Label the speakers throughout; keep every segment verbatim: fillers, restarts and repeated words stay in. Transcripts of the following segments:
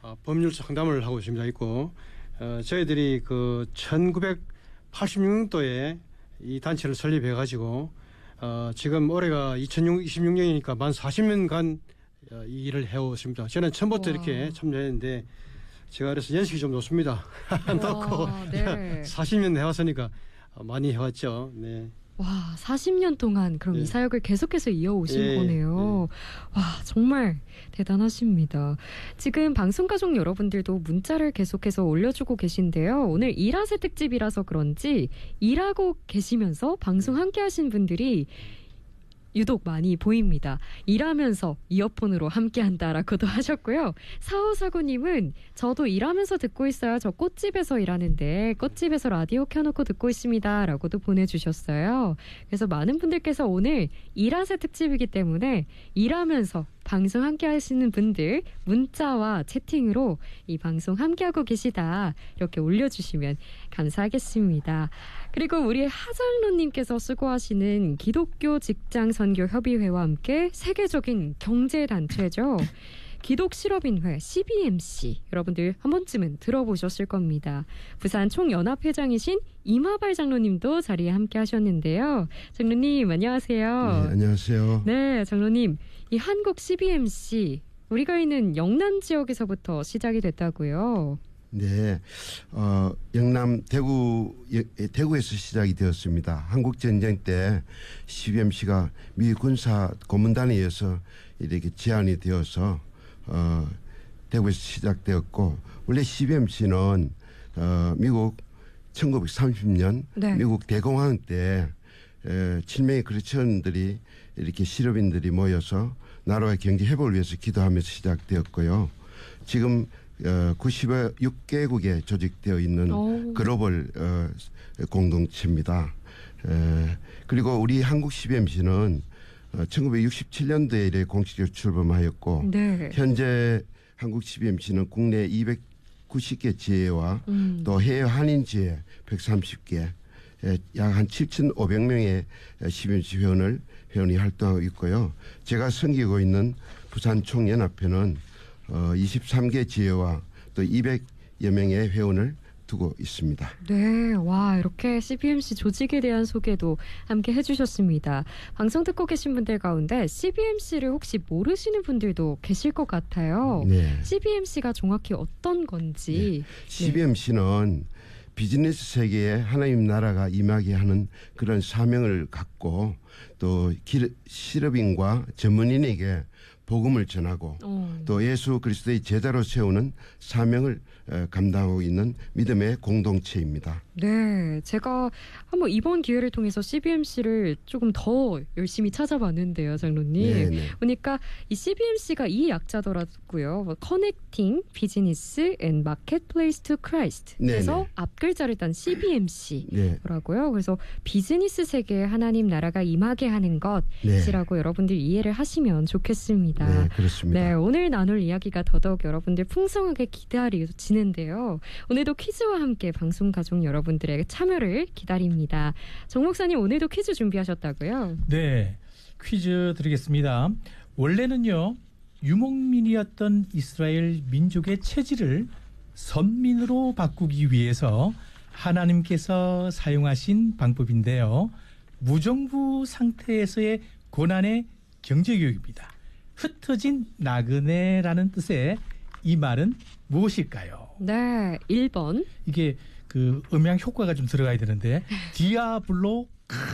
Speaker 1: 어, 법률 상담을 하고 있습니다. 있고 어, 저희들이 그 천구백팔십육 년도에 이 단체를 설립해 가지고 어, 지금 올해가 이천이십육 년이니까 만 사십 년간 어, 이 일을 해오십니다. 저는 처음부터 와. 이렇게 참여했는데 제가 그래서 연식이 좀 높습니다. 높고 네. 사십 년 해왔으니까 많이 해왔죠. 네.
Speaker 2: 와, 사십 년 동안 그럼
Speaker 1: 네.
Speaker 2: 이 사역을 계속해서 이어오신
Speaker 1: 예,
Speaker 2: 거네요. 예. 와, 정말 대단하십니다. 지금 방송가족 여러분들도 문자를 계속해서 올려주고 계신데요. 오늘 일하세 특집이라서 그런지 일하고 계시면서 방송 함께 하신 분들이 유독 많이 보입니다. 일하면서 이어폰으로 함께한다라고도 하셨고요. 사오사구님은 저도 일하면서 듣고 있어요. 저 꽃집에서 일하는데 꽃집에서 라디오 켜놓고 듣고 있습니다. 라고도 보내주셨어요. 그래서 많은 분들께서 오늘 일하세 특집이기 때문에 일하면서 방송 함께 하시는 분들 문자와 채팅으로 이 방송 함께하고 계시다 이렇게 올려주시면 감사하겠습니다. 그리고 우리 하장로님께서 수고하시는 기독교 직장 선교 협의회와 함께 세계적인 경제단체죠. 기독실업인회 씨비엠씨 여러분들 한 번쯤은 들어보셨을 겁니다. 부산 총연합회장이신 이마발 장로님도 자리에 함께 하셨는데요. 장로님 안녕하세요.
Speaker 3: 네, 안녕하세요.
Speaker 2: 네, 장로님. 이 한국 씨비엠씨 우리가 있는 영남 지역에서부터 시작이 됐다고요.
Speaker 3: 네, 어, 영남 대구 대구에서 시작이 되었습니다. 한국 전쟁 때 씨비엠씨가 미 군사 고문단에 의해서 이렇게 제안이 되어서 어, 대구에서 시작되었고 원래 씨비엠씨는 어, 미국 천구백삼십 년 네. 미국 대공황 때 에, 칠 명의 크리스천들이 이렇게 실업인들이 모여서 나라의 경제 회복을 위해서 기도하면서 시작되었고요. 지금 어, 구십육 개국에 조직되어 있는 오. 글로벌 어, 공동체입니다. 에, 그리고 우리 한국 씨비엠씨는 어, 천구백육십칠 년도에 이래 공식적으로 출범하였고 네. 현재 한국 씨비엠씨는 국내 이백구십 개 지회와 음. 또 해외 한인 지회 백삼십 개 약 한 칠천오백 명의 씨비엠씨 회원을 회원이 활동하고 있고요. 제가 섬기고 있는 부산 총연합회는 어, 이십삼 개 지회와 또 이백여 명의 회원을 두고 있습니다.
Speaker 2: 네, 와 이렇게 씨비엠씨 조직에 대한 소개도 함께 해주셨습니다. 방송 듣고 계신 분들 가운데 씨비엠씨를 혹시 모르시는 분들도 계실 것 같아요. 네. 씨비엠씨가 정확히 어떤 건지.
Speaker 3: 네. 씨비엠씨는 네. 비즈니스 세계에 하나님 나라가 임하게 하는 그런 사명을 갖고 또 실업인과 전문인에게 복음을 전하고 어. 또 예수 그리스도의 제자로 세우는 사명을 감당하고 있는 믿음의 공동체입니다.
Speaker 2: 네, 제가 한번 이번 기회를 통해서 씨비엠씨를 조금 더 열심히 찾아봤는데요, 장로님. 네네. 보니까 이 씨비엠씨가 이 약자더라고요. 뭐, Connecting Business and Marketplace to Christ. 그래서 네네. 앞글자를 딴 씨비엠씨라고요. 네. 그래서 비즈니스 세계에 하나님 나라가 임하게 하는 것이라고 네. 여러분들 이해를 하시면 좋겠습니다.
Speaker 3: 네, 그렇습니다.
Speaker 2: 네, 오늘 나눌 이야기가 더더욱 여러분들 풍성하게 기다리시는데요. 오늘도 퀴즈와 함께 방송 가족 여러분들의 참여를 기다립니다. 정 목사님 오늘도 퀴즈 준비하셨다고요?
Speaker 4: 네, 퀴즈 드리겠습니다. 원래는요 유목민이었던 이스라엘 민족의 체질을 선민으로 바꾸기 위해서 하나님께서 사용하신 방법인데요. 무정부 상태에서의 고난의 경제교육입니다. 흩어진 나그네라는 뜻의 이 말은 무엇일까요?
Speaker 2: 네, 일 번.
Speaker 4: 이게 그 음향 효과가 좀 들어가야 되는데 디아블로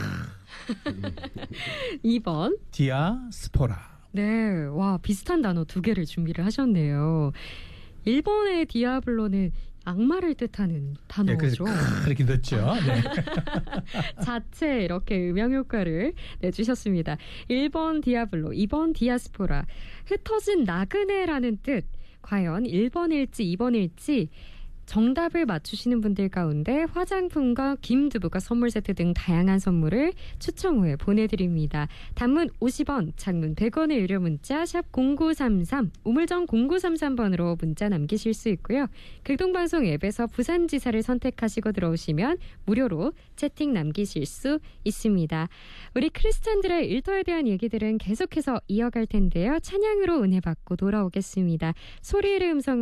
Speaker 2: 이 번.
Speaker 4: 디아스포라.
Speaker 2: 네, 와 비슷한 단어 두 개를 준비를 하셨네요. 일 번의 디아블로는 악마를 뜻하는 단어죠.
Speaker 4: 네, 그렇게 넣었죠. 네.
Speaker 2: 자체 이렇게 음향 효과를 내주셨습니다. 일 번 디아블로, 이 번 디아스포라. 흩어진 나그네라는 뜻. 과연 일 번일지 이 번일지 정답을 맞추시는 분들 가운데 화장품과 김두부가 선물 세트 등 다양한 선물을 추첨 후에 보내드립니다. 단문 오십 원, 장문 백 원의 유료 문자 샵 공구삼삼, 우물정 공구삼삼 번으로 문자 남기실 수 있고요. 극동방송 앱에서 부산지사를 선택하시고 들어오시면 무료로 채팅 남기실 수 있습니다. 우리 크리스찬들의 일터에 대한 얘기들은 계속해서 이어갈 텐데요. 찬양으로 은혜 받고 돌아오겠습니다. 소리의 음성을